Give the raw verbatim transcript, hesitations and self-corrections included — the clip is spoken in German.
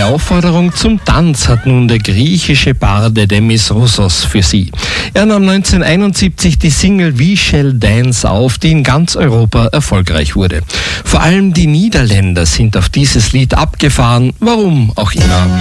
Eine Aufforderung zum Tanz hat nun der griechische Barde Demis Roussos für Sie. Er nahm neunzehnhunderteinundsiebzig die Single We Shall Dance auf, die in ganz Europa erfolgreich wurde. Vor allem die Niederländer sind auf dieses Lied abgefahren, warum auch immer.